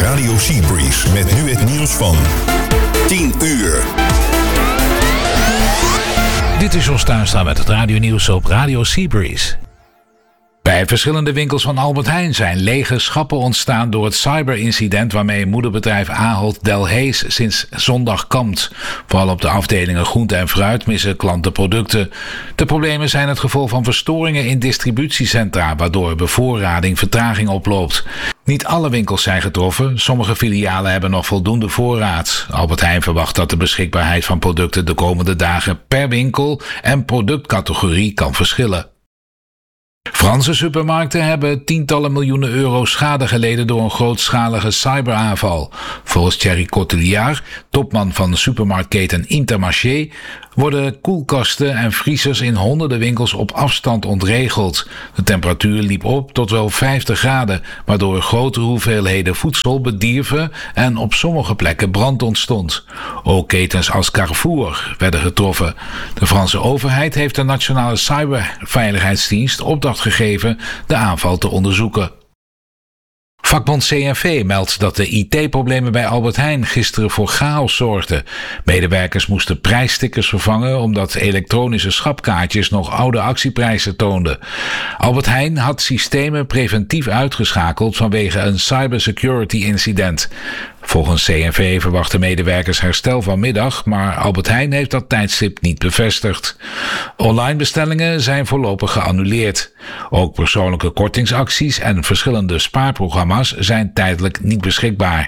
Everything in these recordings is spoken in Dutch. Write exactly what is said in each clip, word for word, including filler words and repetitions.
Radio Seabreeze met nu het nieuws van tien uur. Dit is Jos Tuinstra met het radionieuws op Radio Seabreeze. Bij verschillende winkels van Albert Heijn zijn lege schappen ontstaan door het cyberincident waarmee moederbedrijf Ahold Delhaize sinds zondag kampt. Vooral op de afdelingen groente en fruit missen klanten producten. De problemen zijn het gevolg van verstoringen in distributiecentra, waardoor bevoorrading vertraging oploopt. Niet alle winkels zijn getroffen, sommige filialen hebben nog voldoende voorraad. Albert Heijn verwacht dat de beschikbaarheid van producten de komende dagen per winkel en productcategorie kan verschillen. Franse supermarkten hebben tientallen miljoenen euro schade geleden door een grootschalige cyberaanval. Volgens Thierry Cotillard, topman van supermarktketen Intermarché, worden koelkasten en vriezers in honderden winkels op afstand ontregeld. De temperatuur liep op tot wel vijftig graden, waardoor grote hoeveelheden voedsel bedierven en op sommige plekken brand ontstond. Ook ketens als Carrefour werden getroffen. De Franse overheid heeft de Nationale Cyberveiligheidsdienst opdracht gegeven de aanval te onderzoeken. Vakbond C N V meldt dat de I T-problemen bij Albert Heijn gisteren voor chaos zorgden. Medewerkers moesten prijsstickers vervangen omdat elektronische schapkaartjes nog oude actieprijzen toonden. Albert Heijn had systemen preventief uitgeschakeld vanwege een cybersecurity-incident. Volgens C N V verwachten medewerkers herstel vanmiddag, maar Albert Heijn heeft dat tijdstip niet bevestigd. Online bestellingen zijn voorlopig geannuleerd. Ook persoonlijke kortingsacties en verschillende spaarprogramma's zijn tijdelijk niet beschikbaar.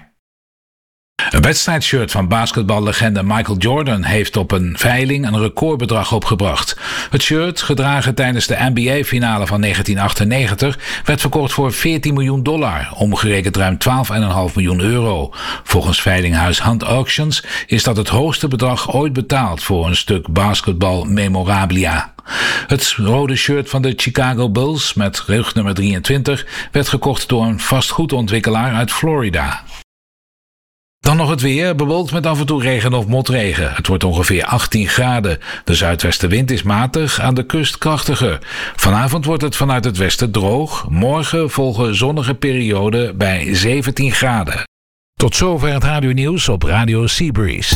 Een wedstrijdshirt van basketballegende Michael Jordan heeft op een veiling een recordbedrag opgebracht. Het shirt, gedragen tijdens de N B A-finale van negentien achtennegentig, werd verkocht voor veertien miljoen dollar, omgerekend ruim twaalf komma vijf miljoen euro. Volgens veilinghuis Hunt Auctions is dat het hoogste bedrag ooit betaald voor een stuk basketbal memorabilia. Het rode shirt van de Chicago Bulls met rugnummer drieëntwintig werd gekocht door een vastgoedontwikkelaar uit Florida. Dan nog het weer, bewolkt met af en toe regen of motregen. Het wordt ongeveer achttien graden. De zuidwestenwind is matig, aan de kust krachtiger. Vanavond wordt het vanuit het westen droog. Morgen volgen zonnige perioden bij zeventien graden. Tot zover het radionieuws op Radio Seabreeze.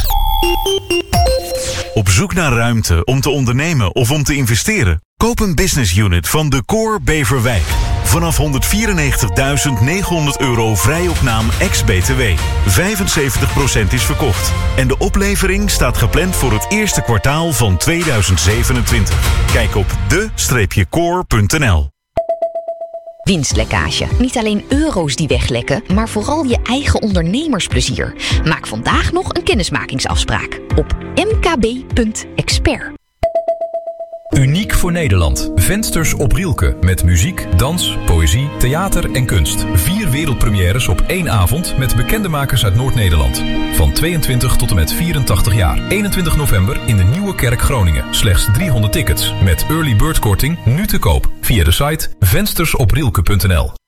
Op zoek naar ruimte om te ondernemen of om te investeren? Koop een business unit van De Cor Beverwijk. Vanaf honderdvierennegentigduizend negenhonderd euro vrij op naam ex-B T W. vijfenzeventig procent is verkocht. En de oplevering staat gepland voor het eerste kwartaal van tweeduizend zevenentwintig. Kijk op de core punt n l. Winstlekkage. Niet alleen euro's die weglekken, maar vooral je eigen ondernemersplezier. Maak vandaag nog een kennismakingsafspraak op m k b punt expert. Uniek voor Nederland. Vensters op Rielke. Met muziek, dans, poëzie, theater en kunst. Vier wereldpremières op één avond met bekende makers uit Noord-Nederland. Van tweeëntwintig tot en met vierentachtig jaar. eenentwintig november in de Nieuwe Kerk Groningen. Slechts driehonderd tickets. Met early bird korting nu te koop. Via de site vensters op rielke punt n l.